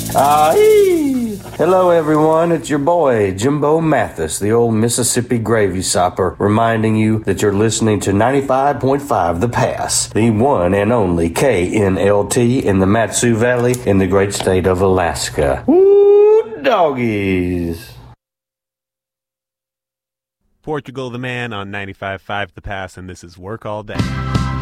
Hello, everyone. It's your boy, Jimbo Mathis, the old Mississippi gravy sopper, reminding you that you're listening to 95.5 The Pass, the one and only KNLT in the Matsu Valley in the great state of Alaska. Woo, doggies. Portugal the Man on 95.5 The Pass, and this is Work All Day.